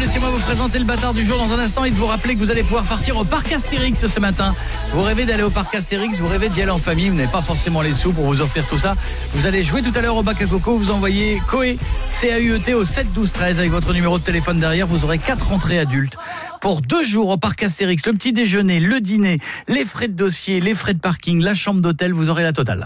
laissez-moi vous présenter le bâtard du jour dans un instant et de vous rappeler que vous allez pouvoir partir au parc Astérix ce matin. Vous rêvez d'aller au parc Astérix, vous rêvez d'y aller en famille, vous n'avez pas forcément les sous pour vous offrir tout ça. Vous allez jouer tout à l'heure au bac à coco, vous envoyez Coé, C-A-U-E-T au 7 12 13 avec votre numéro de téléphone derrière. Vous aurez 4 entrées adultes pour 2 jours au parc Astérix. Le petit déjeuner, le dîner, les frais de dossier, les frais de parking, la chambre d'hôtel, vous aurez la totale.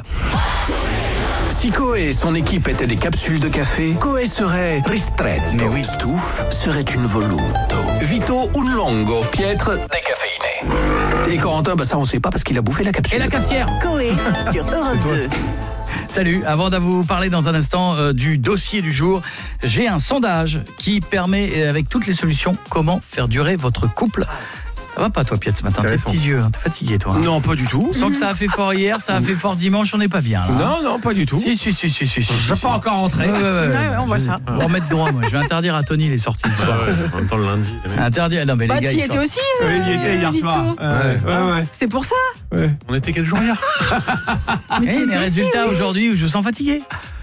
Si Coé et son équipe étaient des capsules de café, Coé serait ristretto. Mais oui. Stouff serait une voluto. Vito un longo. Pietre décaféiné. Et Corentin, ça on sait pas parce qu'il a bouffé la capsule. Et la cafetière Coé sur Europe 2. Salut, avant de vous parler dans un instant du dossier du jour, j'ai un sondage qui permet, avec toutes les solutions, comment faire durer votre couple. Ça va pas toi Piet ce matin, tes petits yeux, t'es fatigué toi. Non, pas du tout. Sans que ça a fait fort hier, ça a fait fort dimanche, on n'est pas bien là. Non, pas du tout. Si. Je suis pas encore rentré. Ouais, on voit ça. On va remettre droit, moi. Je vais interdire à Tony les sorties le soir. En même temps, le lundi. Interdire, non mais les gars. Tu y ils étais sortent. aussi Oui, il y était hier Vito. soir. Ouais. C'est pour ça. On était quel jour hier? Mais tu y Les étais aussi, résultats oui. aujourd'hui, je vous sens fatigué.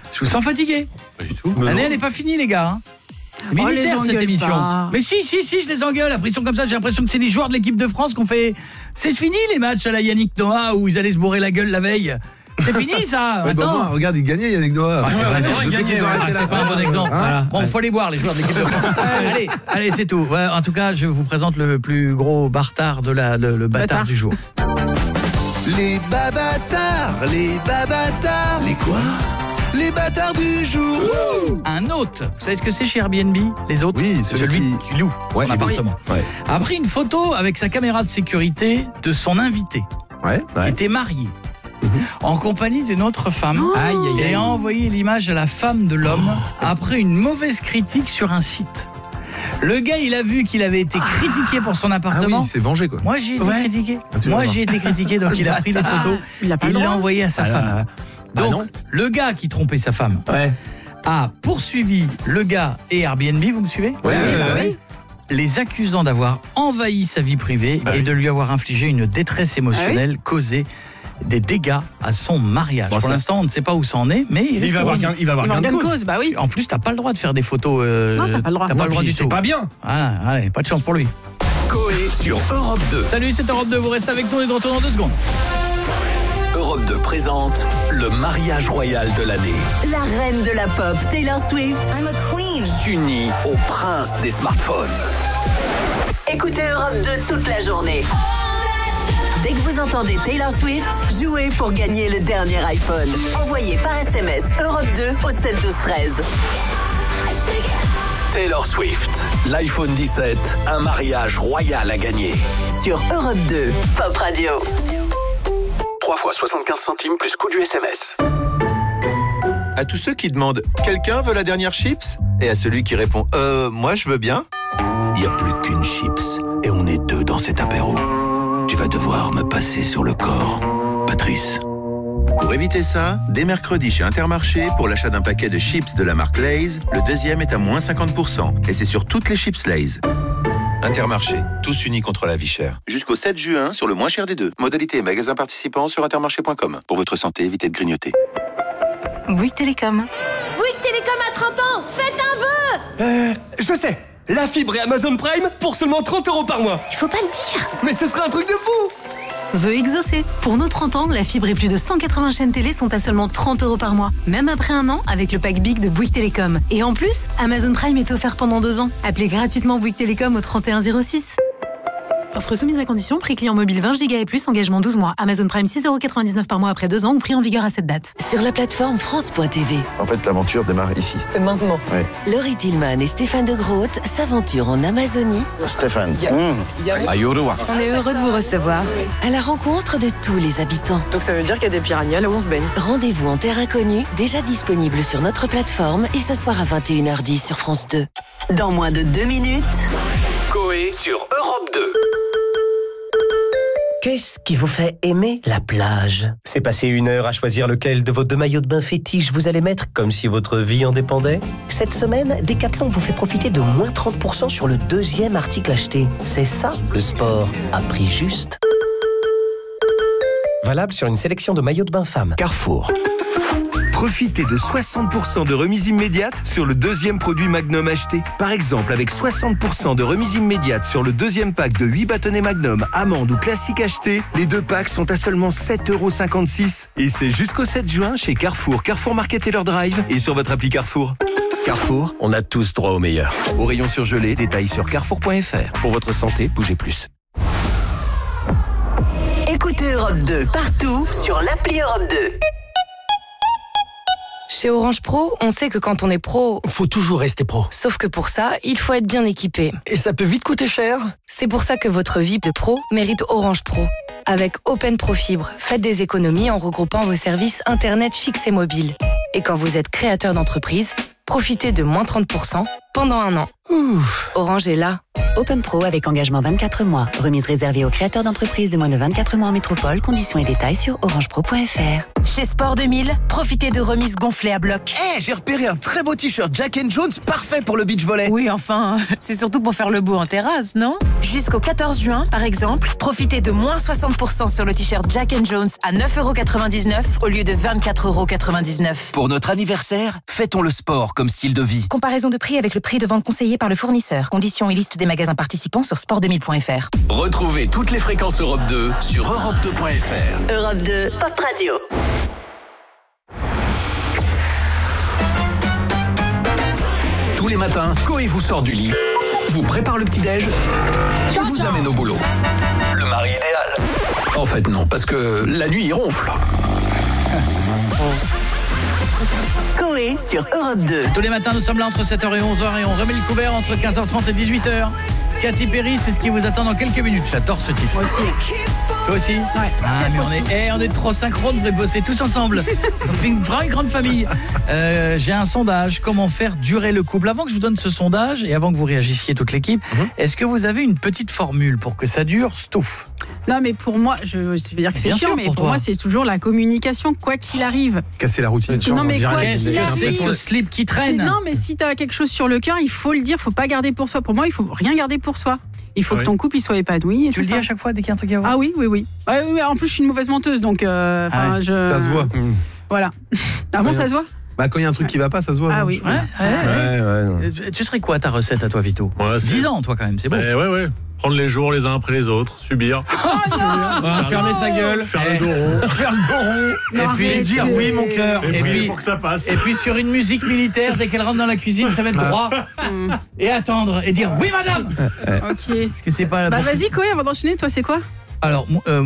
Pas du tout. L'année, elle n'est pas finie, les gars. C'est Oh, militaire, les cette engueule émission. pas. Mais si, je les engueule. Après, ils sont comme ça. J'ai l'impression que c'est les joueurs de l'équipe de France qu'on fait. C'est fini, les matchs à la Yannick Noah où ils allaient se bourrer la gueule la veille. C'est fini, ça. Ouais, bah Attends. moi, regarde, il gagnait Yannick Noah. C'est vrai, Depuis il gagnait, qu'ils ont ouais. arrêté c'est la pas un fin. bon exemple. Hein Bon, faut les boire, les joueurs de l'équipe de France. Allez, c'est tout. Ouais, en tout cas, je vous présente le plus gros bâtard de le bâtard du jour. Les babatards. Les quoi? Les bâtards du jour. Un hôte, vous savez ce que c'est chez Airbnb, les hôtes? Oui, c'est celui celui-ci. qui loue Ouais, son appartement. Ouais. A pris une photo avec sa caméra de sécurité de son invité, Ouais. qui était marié, en compagnie d'une autre femme, Aïe, aïe, aïe. et a envoyé l'image à la femme de l'homme après une mauvaise critique sur un site. Le gars, il a vu qu'il avait été critiqué pour son Ah appartement. oui, il s'est vengé quoi. Moi, j'ai été critiqué. Absolument. Moi, j'ai été critiqué, donc il a pris des photos. Il a pas le Il l'a droit. envoyé à sa femme. non. Donc, le gars qui trompait sa femme Ouais. a poursuivi le gars et Airbnb, vous me suivez? Ouais. Les accusant d'avoir envahi sa vie privée et de lui avoir infligé une détresse émotionnelle causée des dégâts à son mariage. Bon, pour ça- l'instant, on ne sait pas où ça en est, mais Il va avoir gain Il va avoir gain de cause. cause, bah oui. En plus, t'as pas le droit de faire des photos. Non, t'as pas le droit. T'as pas le droit du C'est tout. pas bien. Voilà, allez, pas de chance pour lui. Coé sur Europe 2. Salut, c'est Europe 2, vous restez avec nous, on est de retour dans 2 secondes. Europe 2 présente le mariage royal de l'année. La reine de la pop, Taylor Swift. I'm a queen. S'unit au prince des smartphones. Écoutez Europe 2 toute la journée. Dès que vous entendez Taylor Swift, jouez pour gagner le dernier iPhone. Envoyez par SMS Europe 2 au 7 12 13. Taylor Swift, l'iPhone 17, un mariage royal à gagner. Sur Europe 2, Pop Radio. 3 fois 75 centimes plus coût du SMS. À tous ceux qui demandent « Quelqu'un veut la dernière chips ?» et à celui qui répond « Moi, je veux bien », il n'y a plus qu'une chips et on est 2 dans cet apéro. Tu vas devoir me passer sur le corps, Patrice. Pour éviter ça, dès mercredi chez Intermarché, pour l'achat d'un paquet de chips de la marque Lay's, le deuxième est à moins 50%. Et c'est sur toutes les chips Lay's. Intermarché, tous unis contre la vie chère. Jusqu'au 7 juin, sur le moins cher des deux. Modalité et magasins participants sur intermarché.com. Pour votre santé, évitez de grignoter. Bouygues Télécom. Bouygues Télécom à 30 ans, faites un vœu. Je sais. La fibre et Amazon Prime pour seulement 30 € par mois. Il faut pas le dire. Mais ce sera un truc de fou. Vœu exaucé. Pour nos 30 ans, la fibre et plus de 180 chaînes télé sont à seulement 30 € par mois. Même après un an, avec le pack Big de Bouygues Télécom. Et en plus, Amazon Prime est offert pendant 2 ans. Appelez gratuitement Bouygues Télécom au 3106. Offre soumise à condition, prix client mobile 20 Go et plus, engagement 12 mois. Amazon Prime 6,99 € par mois après 2 ans ou prix en vigueur à cette date. Sur la plateforme France.tv. En fait, l'aventure démarre ici. C'est maintenant. Laurie Tillman et Stéphane de Groot s'aventurent en Amazonie Stéphane. On est heureux de vous recevoir. à la rencontre de tous les habitants. Donc ça veut dire qu'il y a des piranhas là où on se baigne. Rendez-vous en terre inconnue, déjà disponible sur notre plateforme et ce soir à 21h10 sur France 2. Dans moins de 2 minutes. Coé sur Europe 2. Qu'est-ce qui vous fait aimer la plage? C'est passer 1 heure à choisir lequel de vos 2 maillots de bain fétiches vous allez mettre, comme si votre vie en dépendait? Cette semaine, Decathlon vous fait profiter de moins 30% sur le 2e article acheté. C'est ça, le sport à prix juste. Valable sur une sélection de maillots de bain femmes. Carrefour. Profitez de 60% de remise immédiate sur le deuxième produit Magnum acheté. Par exemple, avec 60% de remise immédiate sur le deuxième pack de 8 bâtonnets Magnum, amande ou classique acheté, les 2 packs sont à seulement 7,56 €. Et c'est jusqu'au 7 juin chez Carrefour, Carrefour Market et leur Drive et sur votre appli Carrefour. Carrefour, on a tous droit au meilleur. Au rayon surgelé, détails sur carrefour.fr. Pour votre santé, bougez plus. Écoutez Europe 2 partout sur l'appli Europe 2. Chez Orange Pro, on sait que quand on est pro, Faut toujours rester pro. sauf que pour ça, il faut être bien équipé. Et ça peut vite coûter cher. C'est pour ça que votre vie de pro mérite Orange Pro. Avec Open Pro Fibre, faites des économies en regroupant vos services Internet fixe et mobile. Et quand vous êtes créateur d'entreprise, profitez de moins 30% pendant 1 an. Orange est là. Open Pro avec engagement 24 mois. Remise réservée aux créateurs d'entreprises de moins de 24 mois en métropole. Conditions et détails sur orangepro.fr. Chez Sport 2000, profitez de remises gonflées à bloc. J'ai repéré un très beau t-shirt Jack & Jones, parfait pour le beach volley. Oui, enfin, c'est surtout pour faire le beau en terrasse, non? Jusqu'au 14 juin, par exemple, profitez de moins 60% sur le t-shirt Jack & Jones à 9,99 € au lieu de 24,99 €. Pour notre anniversaire, fêtons le sport comme style de vie. Comparaison de prix avec le prix de vente conseillé par le fournisseur. Conditions et liste des magasins participants sur sport2000.fr. Retrouvez toutes les fréquences Europe 2 sur europe2.fr. Europe 2, Pop Radio. Tous les matins, Coé vous sort du lit, vous prépare le petit-déj et vous amène au boulot. Le mari idéal. En fait, non, parce que la nuit, il ronfle. Coé sur Europe 2. Tous les matins, nous sommes là entre 7h et 11h et on remet le couvert entre 15h30 et 18h. Katy Perry, c'est ce qui vous attend dans quelques minutes. J'adore ce titre. Moi aussi. Toi aussi? Ouais. Ah, mais on est trop synchrones, vous allez bosser tous ensemble. C'est une vraie grande famille. J'ai un sondage, comment faire durer le couple. Avant que je vous donne ce sondage et avant que vous réagissiez toute l'équipe, est-ce que vous avez une petite formule pour que ça dure, Stouff? Non, mais pour moi, je veux dire que c'est Bien chiant, sûr, mais pour pour toi. moi, c'est toujours la communication, quoi qu'il arrive. Casser la routine. Non, mais quoi qu'il arrive. C'est ce slip qui traîne. Non, mais si t'as quelque chose sur le cœur, il faut le dire, faut pas garder pour soi. Pour moi, il faut rien garder pour soi. Il faut que ton couple il soit épanoui. Et tu le dis à chaque fois dès qu'il y a un truc à voir? Ah oui. Oui, en plus, je suis une mauvaise menteuse, donc Ça se voit. Voilà. Ah bon, ça se voit? Bah, quand il y a un truc qui va pas, ça se voit. Ah non, oui. Tu serais quoi ta recette à toi, Vito? 10 ans, toi, quand même, c'est bon. Ouais. Prendre les jours les uns après les autres, subir. Fermer sa gueule. Faire le dos rond. Faire le dos rond. Et puis dire oui, mon cœur. Et puis pour que ça passe. Et puis sur une musique militaire, dès qu'elle rentre dans la cuisine, ça va être droit. Et attendre et dire oui, madame. Ok. Parce que c'est pas. Bah vas-y, Coé, avant d'enchaîner, toi, c'est quoi? Alors,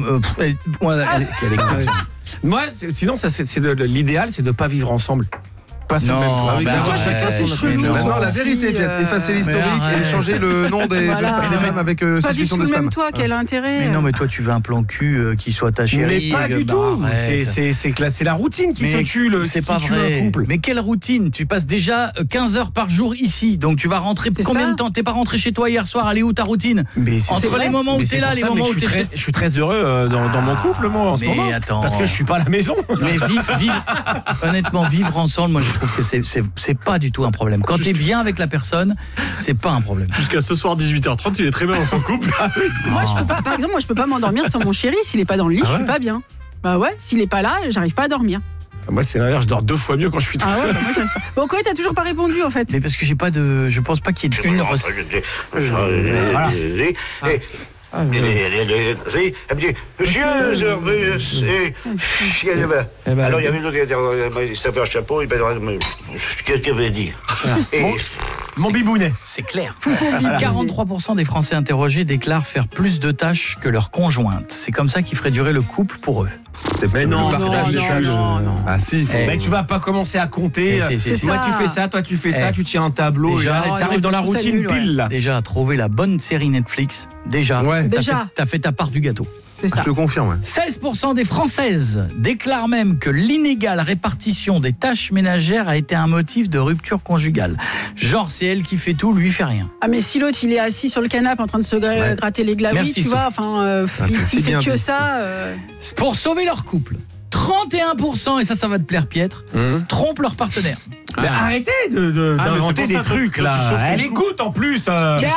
Moi, sinon, l'idéal, c'est de pas vivre ensemble. Pas se mettre. Toi, c'est chelou. Maintenant, la vérité, Piet, effacer l'historique et changer le nom des femmes avec Pas suspicion de vivre spam. même toi, quel intérêt? Mais non, mais toi, tu veux un plan cul qui soit ta chérie. Mais pas du tout. C'est la routine qui te tue. C'est pas vrai. Mais quelle routine? Tu passes déjà 15 heures par jour ici. Donc tu vas rentrer combien de temps? T'es pas rentré chez toi hier soir? Elle est où ta routine? Entre les moments où t'es là, les moments où t'es chez... Je suis très heureux dans mon couple, moi, en ce moment. Attends. Parce que je suis pas à la maison. Mais honnêtement, vivre ensemble, moi, je trouve que c'est pas du tout un problème. Quand t'es bien avec la personne, c'est pas un problème. Jusqu'à ce soir 18h30, il est très bien dans son couple. Moi, je peux pas, par exemple, je peux pas m'endormir sans mon chéri. S'il est pas dans le lit, je suis pas bien. Bah ouais, s'il est pas là, j'arrive pas à dormir. Moi, c'est l'inverse, je dors 2 fois mieux quand je suis tout seul. Bah moi, j'aime pas. Bon, Coé, t'as toujours pas répondu en fait. Mais parce que j'ai pas de. Je pense pas qu'il y ait une recette. Voilà. Monsieur, alors il y avait une autre, il s'avait un chapeau, qu'est-ce qu'il veut dire? Mon bibounet. C'est clair. 43% des Français interrogés déclarent faire plus de tâches que leur conjointe. C'est comme ça qu'ils feraient durer le couple pour eux. Mais non, non. Ah si. Mais tu vas pas commencer à compter. Toi tu fais ça, toi tu fais ça, tu tiens un tableau. Déjà, et t'arrives dans la routine pile. Déjà, trouver la bonne série Netflix. Déjà. T'as fait ta part du gâteau. C'est ça. Je te confirme. Ouais. 16% des Françaises déclarent même que l'inégale répartition des tâches ménagères a été un motif de rupture conjugale. Genre, c'est elle qui fait tout, lui il fait rien. Ah mais si l'autre il est assis sur le canapé en train de se gratter les glaouis, Merci, tu vois, enfin, s'il fait que ça. Pour sauver leur couple, 31%, et ça va te plaire, Pietre, trompent leur partenaire. Mais arrêtez d'inventer des trucs là. Elle écoute en plus.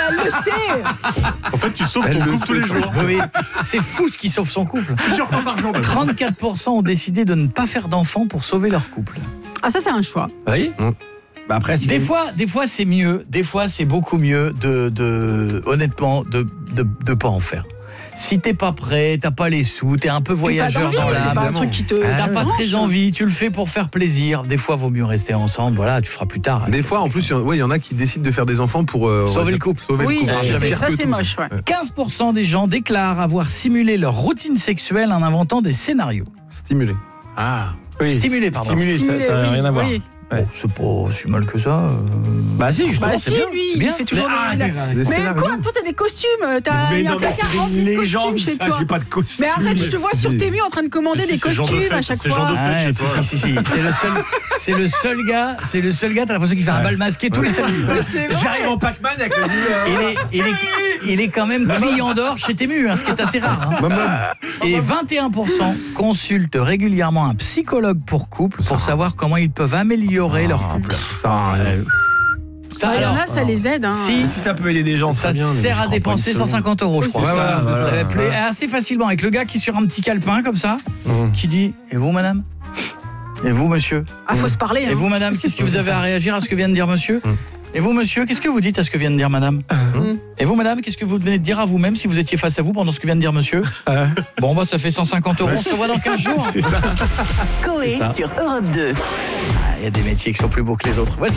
elle le sait. En fait, tu sauves ton couple tous les jours. Oui, c'est fou ce qui sauve son couple. Plusieurs fois par jour. 34% ont décidé de ne pas faire d'enfants pour sauver leur couple. Ah, ça, c'est un choix. Oui. Bah après, des fois c'est mieux. Des fois, c'est beaucoup mieux honnêtement, de pas en faire. Si t'es pas prêt, t'as pas les sous, t'es un peu voyageur dans l'âme, c'est pas un truc qui te t'as pas dérange. très envie, tu le fais pour faire plaisir. Des fois, vaut mieux rester ensemble. Voilà, tu feras plus tard. Des fois, en plus, il y en a qui décident de faire des enfants pour sauver le couple. Oui, Jamais. ça c'est moche. Ouais. 15% des gens déclarent avoir simulé leur routine sexuelle en inventant des scénarios. Stimulé. Ah. Oui, Stimulé, pardon. Stimulé, ça n'a rien à voir. Oui. Bon, c'est pas si mal que ça. Bah si, justement, Bah c'est si, bien. lui, C'est il bien. fait toujours Mais Mais quoi, toi t'as des costumes, t'as Mais un non, mais placard c'est rempli des de légendes, costumes chez ça, toi. j'ai pas de costume. Mais arrête, je te vois sur Temu en train de commander des costumes à chaque fois. Ouais, si. C'est le seul gars, t'as l'impression qu'il fait un bal masqué tous les samedis. J'arrive en Pac-Man avec le Il est quand même client d'or chez Temu, ce qui est assez rare. Et 21% consultent régulièrement un psychologue pour couple pour savoir comment ils peuvent améliorer leur couple. Ça, il y en a, ça les aide. Hein. Si ça peut aider des gens, ça sert à dépenser 150 €, je crois. Ça plaît assez facilement avec le gars qui est sur un petit calepin comme ça, qui dit « Et vous, madame ? Et vous, monsieur ? Ah, faut se parler. Et vous, madame, qu'est-ce que vous avez à réagir à ce que vient de dire monsieur ? Et vous, monsieur, qu'est-ce que vous dites à ce que vient de dire madame ? Et vous, madame, qu'est-ce que vous venez de dire à vous-même si vous étiez face à vous pendant ce que vient de dire monsieur ? Bon, bah, ça fait 150 €. On se revoit dans 15 jours. Coé sur Europe 2. Il y a des métiers qui sont plus beaux que les autres. Voici